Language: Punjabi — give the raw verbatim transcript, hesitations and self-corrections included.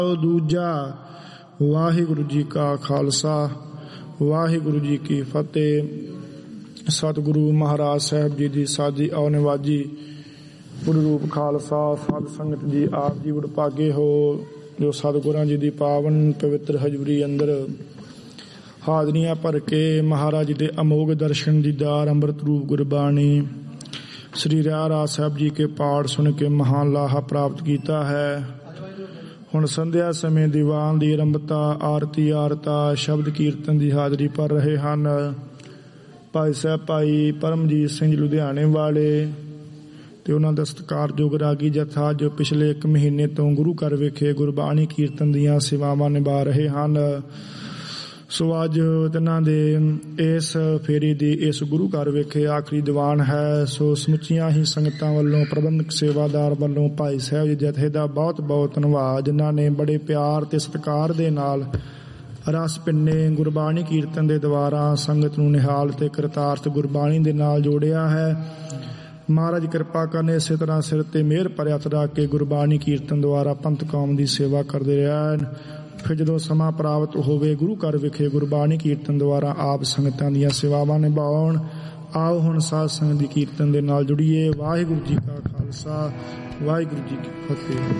ਦੂਜਾ ਵਾਹਿਗੁਰੂ ਜੀ ਕਾ ਖਾਲਸਾ ਵਾਹਿਗੁਰੂ ਜੀ ਕੀ ਫਤਿਹ। ਸਤਿਗੁਰੂ ਮਹਾਰਾਜ ਸਾਹਿਬ ਜੀ ਦੀ ਸਾਜੀ ਔ ਨਿਵਾਜੀ ਗੁਰੂ ਰੂਪ ਖਾਲਸਾ ਸਾਧ ਸੰਗਤ ਜੀ, ਆਪ ਜੀ ਵਡਭਾਗੇ ਹੋ ਜੋ ਸਤਿਗੁਰਾਂ ਜੀ ਦੀ ਪਾਵਨ ਪਵਿੱਤਰ ਹਜ਼ੂਰੀ ਅੰਦਰ ਹਾਜ਼ਰੀਆਂ ਭਰ ਕੇ ਮਹਾਰਾਜ ਜੀ ਦੇ ਅਮੋਘ ਦਰਸ਼ਨ ਦੀਦਾਰ ਅੰਮ੍ਰਿਤ ਰੂਪ ਗੁਰਬਾਣੀ ਸ੍ਰੀ ਰਹਿਰਾਸ ਸਾਹਿਬ ਜੀ ਕੇ ਪਾਠ ਸੁਣ ਕੇ ਮਹਾਨ ਲਾਹਾ ਪ੍ਰਾਪਤ ਕੀਤਾ ਹੈ। ਹੁਣ ਸੰਧਿਆ ਸਮੇਂ ਦੀਵਾਨ ਦੀ ਆਰੰਭਤਾ, ਆਰਤੀ ਆਰਤਾ, ਸ਼ਬਦ ਕੀਰਤਨ ਦੀ ਹਾਜ਼ਰੀ ਭਰ ਰਹੇ ਹਨ ਭਾਈ ਸਾਹਿਬ ਭਾਈ ਪਰਮਜੀਤ ਸਿੰਘ ਲੁਧਿਆਣੇ ਵਾਲੇ ਤੇ ਉਹਨਾਂ ਦਾ ਸਤਿਕਾਰਯੋਗ ਰਾਗੀ ਜਥਾ ਜੋ ਪਿਛਲੇ ਇੱਕ ਮਹੀਨੇ ਤੋਂ ਗੁਰੂ ਘਰ ਵਿਖੇ ਗੁਰਬਾਣੀ ਕੀਰਤਨ ਦੀਆਂ ਸੇਵਾਵਾਂ ਨਿਭਾ ਰਹੇ ਹਨ। ਸੋ ਅੱਜ ਇਹਨਾਂ ਦੇ ਇਸ ਫੇਰੀ ਦੀ ਇਸ ਗੁਰੂ ਘਰ ਵਿਖੇ ਆਖਰੀ ਦੀਵਾਨ ਹੈ। ਸੋ ਸਮੁੱਚੀਆਂ ਹੀ ਸੰਗਤਾਂ ਵੱਲੋਂ, ਪ੍ਰਬੰਧਕ ਸੇਵਾਦਾਰ ਵੱਲੋਂ ਭਾਈ ਸਾਹਿਬ ਜੀ ਜਥੇ ਦਾ ਬਹੁਤ ਬਹੁਤ ਧੰਨਵਾਦ, ਜਿਨ੍ਹਾਂ ਨੇ ਬੜੇ ਪਿਆਰ ਤੇ ਸਤਿਕਾਰ ਦੇ ਨਾਲ ਰਸ ਪਿੰਨੇ ਗੁਰਬਾਣੀ ਕੀਰਤਨ ਦੇ ਦੁਆਰਾ ਸੰਗਤ ਨੂੰ ਨਿਹਾਲ ਤੇ ਕਰਤਾਰਥ ਗੁਰਬਾਣੀ ਦੇ ਨਾਲ ਜੋੜਿਆ ਹੈ। ਮਹਾਰਾਜ ਕਿਰਪਾ ਕਰਨ ਇਸੇ ਤਰ੍ਹਾਂ ਸਿਰ ਤੇ ਮਿਹਰ ਭਰਿਆ ਹੱਥ ਰੱਖ ਕੇ ਗੁਰਬਾਣੀ ਕੀਰਤਨ ਦੁਆਰਾ ਪੰਥ ਕੌਮ ਦੀ ਸੇਵਾ ਕਰਦੇ ਰਹਿਣ। ਫਿਰ ਜਦੋਂ ਸਮਾਂ ਪ੍ਰਾਪਤ ਹੋਵੇ ਗੁਰੂ ਘਰ ਵਿਖੇ ਗੁਰਬਾਣੀ ਕੀਰਤਨ ਦੁਆਰਾ ਆਪ ਸੰਗਤਾਂ ਦੀਆਂ ਸੇਵਾਵਾਂ ਨਿਭਾਉਣ। ਆਓ ਹੁਣ ਸਾਧ ਸੰਗਤ ਦੀ ਕੀਰਤਨ ਦੇ ਨਾਲ ਜੁੜੀਏ। ਵਾਹਿਗੁਰੂ ਜੀ ਕਾ ਖਾਲਸਾ ਵਾਹਿਗੁਰੂ ਜੀ ਕੀ ਫਤਿਹ।